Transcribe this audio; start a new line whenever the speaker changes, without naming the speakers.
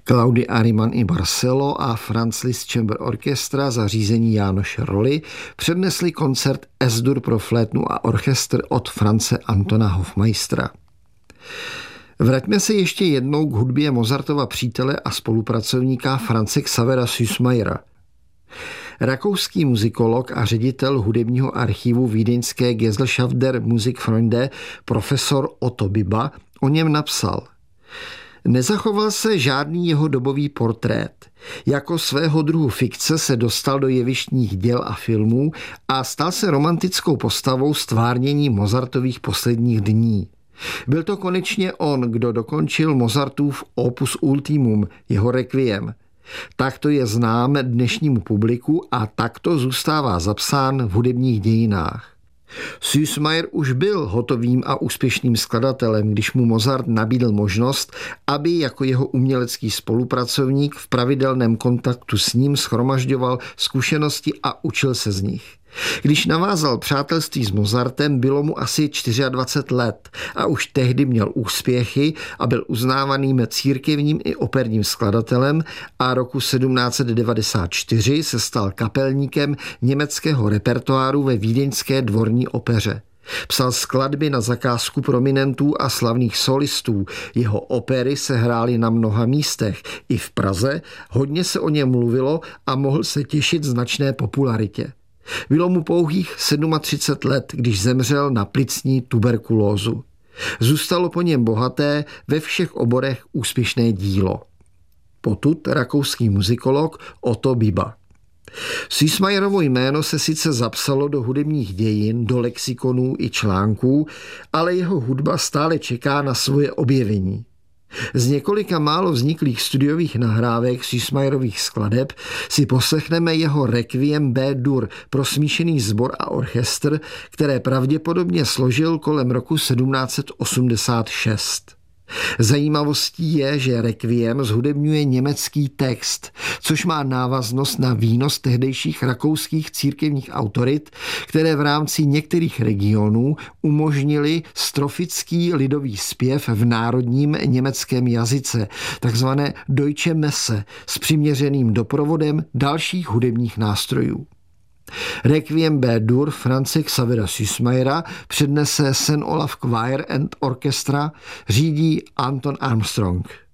Claudia Ariman i Barcelo a Franz Liszt Chamber Orchestra za řízení Jánoše Roly přednesli koncert Es-dur pro flétnu a orchestr od France Antona Hofmeistera. Vraťme se ještě jednou k hudbě Mozartova přítele a spolupracovníka Franze Xavera Süssmayera. Rakouský muzikolog a ředitel hudebního archivu vídeňské Gesellschaft der Musikfreunde profesor Otto Biba o něm napsal: Nezachoval se žádný jeho dobový portrét. Jako svého druhu fikce se dostal do jevištních děl a filmů a stal se romantickou postavou stvárnění Mozartových posledních dní. Byl to konečně on, kdo dokončil Mozartův opus ultimum, jeho requiem. Takto je znám dnešnímu publiku a takto zůstává zapsán v hudebních dějinách. Süssmayer už byl hotovým a úspěšným skladatelem, když mu Mozart nabídl možnost, aby jako jeho umělecký spolupracovník v pravidelném kontaktu s ním shromažďoval zkušenosti a učil se z nich. Když navázal přátelství s Mozartem, bylo mu asi 24 let a už tehdy měl úspěchy a byl uznávaným církevním i operním skladatelem a roku 1794 se stal kapelníkem německého repertoáru ve vídeňské dvorní opeře. Psal skladby na zakázku prominentů a slavných solistů. Jeho opery se hrály na mnoha místech. I v Praze hodně se o něm mluvilo a mohl se těšit značné popularitě. Bylo mu pouhých 37 let, když zemřel na plicní tuberkulózu. Zůstalo po něm bohaté, ve všech oborech úspěšné dílo. Potud rakouský muzikolog Otto Biba. Süssmayerovo jméno se sice zapsalo do hudebních dějin, do lexikonů i článků, ale jeho hudba stále čeká na svoje objevení. Z několika málo vzniklých studiových nahrávek Süssmayerových skladeb si poslechneme jeho requiem B-dur pro smíšený sbor a orchestr, které pravděpodobně složil kolem roku 1786. Zajímavostí je, že requiem zhudebňuje německý text, což má návaznost na výnos tehdejších rakouských církevních autorit, které v rámci některých regionů umožnili strofický lidový zpěv v národním německém jazyce, takzvané Deutsche Messe, s přiměřeným doprovodem dalších hudebních nástrojů. Requiem B-dur Franze Xavera Süssmayera přednese St. Olaf Choir and Orchestra, řídí Anton Armstrong.